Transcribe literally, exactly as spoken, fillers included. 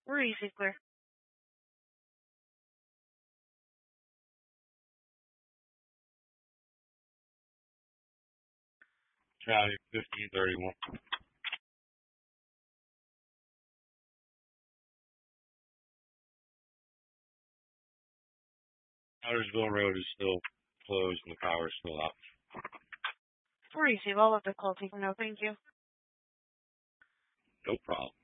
We're easy clear. Charlie, fifteen thirty-one. Powdersville Road is still closed and the power is still out. We're easy. All of the call taken. No, thank you. No problem.